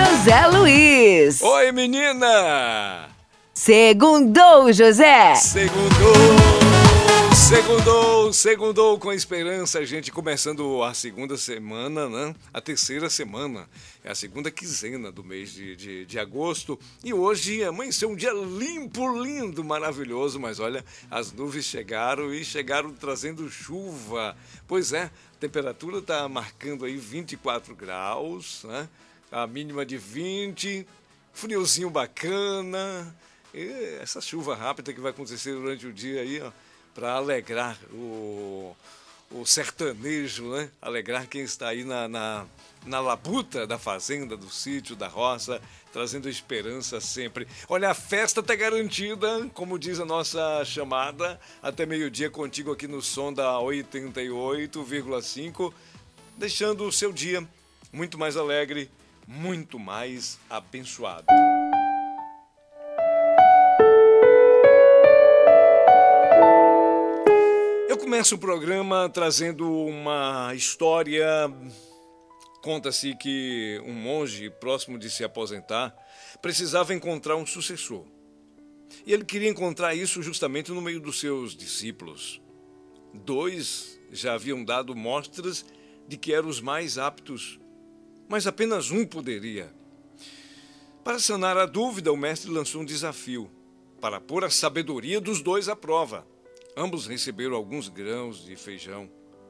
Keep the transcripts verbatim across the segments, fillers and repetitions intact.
José Luiz. Oi, menina! Segundou, José. Segundou! Segundou, segundou com esperança, a gente começando a segunda semana, né? A terceira semana, é a segunda quinzena do mês de, de, de agosto. E hoje amanheceu um dia limpo, lindo, maravilhoso, mas olha, as nuvens chegaram e chegaram trazendo chuva. Pois é, a temperatura está marcando aí vinte e quatro graus, né? A mínima de vinte, friozinho bacana. E essa chuva rápida que vai acontecer durante o dia aí, ó, para alegrar o, o sertanejo, né? Alegrar quem está aí na, na, na labuta da fazenda, do sítio, da roça, trazendo esperança sempre. Olha, a festa está garantida, como diz a nossa chamada, até meio-dia contigo aqui no som da oitenta e oito vírgula cinco, deixando o seu dia muito mais alegre, muito mais abençoado. Eu começo o programa trazendo uma história. Conta-se que um monge, próximo de se aposentar, precisava encontrar um sucessor. E ele queria encontrar isso justamente no meio dos seus discípulos. Dois já haviam dado mostras de que eram os mais aptos, mas apenas um poderia. Para sanar a dúvida, o mestre lançou um desafio para pôr a sabedoria dos dois à prova. Ambos receberam alguns grãos de feijão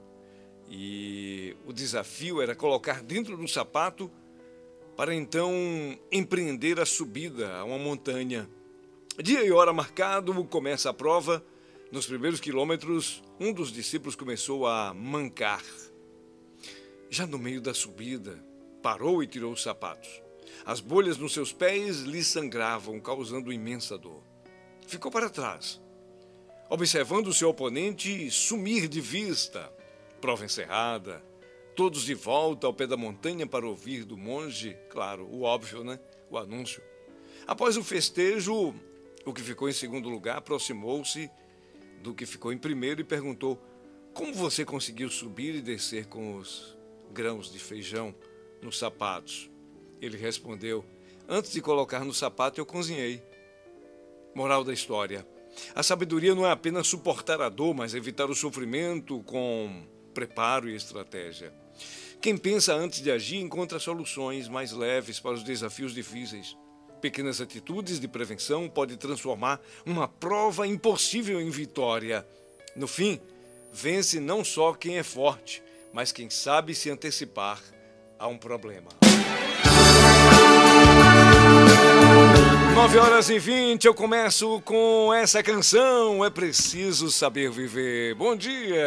e o desafio era colocar dentro do sapato para então empreender a subida a uma montanha. Dia e hora marcado, começa a prova. Nos primeiros quilômetros, um dos discípulos começou a mancar. Já no meio da subida, parou e tirou os sapatos. As bolhas nos seus pés lhe sangravam, causando imensa dor. Ficou para trás, observando o seu oponente sumir de vista. Prova encerrada, todos de volta ao pé da montanha para ouvir do monge, claro, o óbvio, né? O anúncio. Após o festejo, o que ficou em segundo lugar aproximou-se do que ficou em primeiro e perguntou: como você conseguiu subir e descer com os grãos de feijão nos sapatos? Ele respondeu: antes de colocar no sapato eu cozinhei. Moral da história: a sabedoria não é apenas suportar a dor, mas evitar o sofrimento com preparo e estratégia. Quem pensa antes de agir encontra soluções mais leves para os desafios difíceis. Pequenas atitudes de prevenção podem transformar uma prova impossível em vitória. No fim, vence não só quem é forte, mas quem sabe se antecipar a um problema. nove horas e vinte, eu começo com essa canção, É Preciso Saber Viver. Bom dia!